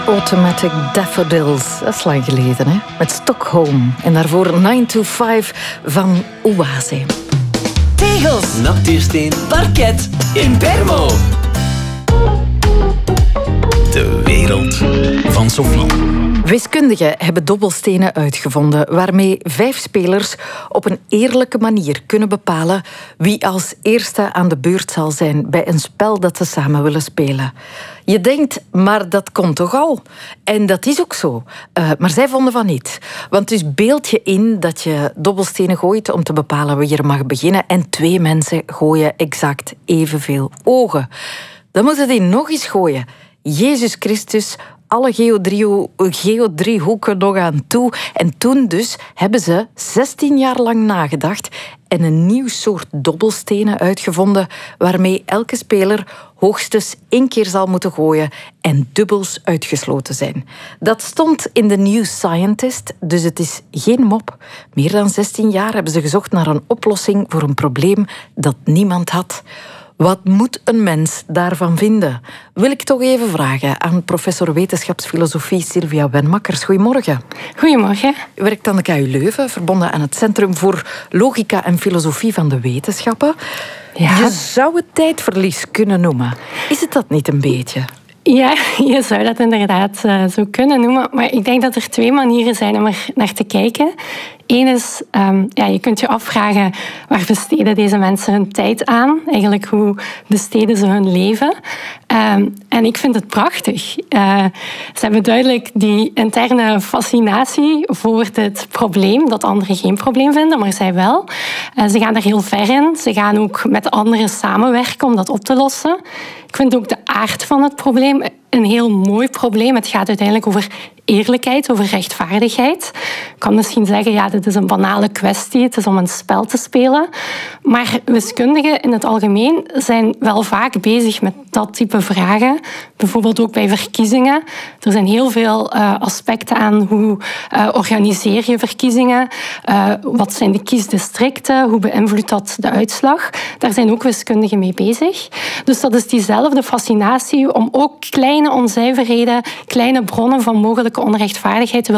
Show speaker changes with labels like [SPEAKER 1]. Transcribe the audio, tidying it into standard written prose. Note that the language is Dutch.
[SPEAKER 1] Automatic Daffodils, dat is lang geleden, hè? Met Stockholm. En daarvoor 9 to 5 van Oase.
[SPEAKER 2] Tegels, natuursteen, parket, Impermo. De wereld van Sophie.
[SPEAKER 1] Wiskundigen hebben dobbelstenen uitgevonden waarmee 5 spelers op een eerlijke manier kunnen bepalen wie als eerste aan de beurt zal zijn bij een spel dat ze samen willen spelen. Je denkt, maar dat komt toch al? En dat is ook zo. Maar zij vonden van niet. Want dus beeld je in dat je dobbelstenen gooit om te bepalen wie er mag beginnen en 2 mensen gooien exact evenveel ogen. Dan moeten die nog eens gooien. Jezus Christus, alle geodriehoeken nog aan toe. En toen dus hebben ze 16 jaar lang nagedacht en een nieuw soort dobbelstenen uitgevonden waarmee elke speler hoogstens 1 keer zal moeten gooien en dubbels uitgesloten zijn. Dat stond in de New Scientist, dus het is geen mop. Meer dan 16 jaar hebben ze gezocht naar een oplossing voor een probleem dat niemand had. Wat moet een mens daarvan vinden? Wil ik toch even vragen aan professor wetenschapsfilosofie Sylvia Wenmakkers. Goedemorgen.
[SPEAKER 3] Goedemorgen.
[SPEAKER 1] U werkt aan de KU Leuven, verbonden aan het Centrum voor Logica en Filosofie van de Wetenschappen.
[SPEAKER 3] Ja.
[SPEAKER 1] Je zou het tijdverlies kunnen noemen. Is het dat niet een beetje?
[SPEAKER 3] Ja, je zou dat inderdaad zo kunnen noemen. Maar ik denk dat er 2 manieren zijn om er naar te kijken. Eén is, je kunt je afvragen, waar besteden deze mensen hun tijd aan? Eigenlijk, hoe besteden ze hun leven? En ik vind het prachtig. Ze hebben duidelijk die interne fascinatie voor dit probleem, dat anderen geen probleem vinden, maar zij wel. Ze gaan er heel ver in. Ze gaan ook met anderen samenwerken om dat op te lossen. Ik vind ook de aard van het probleem een heel mooi probleem. Het gaat uiteindelijk over eerlijkheid, over rechtvaardigheid. Ik kan misschien zeggen, ja, dit is een banale kwestie. Het is om een spel te spelen. Maar wiskundigen in het algemeen zijn wel vaak bezig met dat type vragen. Bijvoorbeeld ook bij verkiezingen. Er zijn heel veel aspecten aan hoe organiseer je verkiezingen. Wat zijn de kiesdistricten? Hoe beïnvloedt dat de uitslag? Daar zijn ook wiskundigen mee bezig. Dus dat is diezelfde fascinatie om ook kleine onzuiverheden, kleine bronnen van mogelijke onrechtvaardigheid te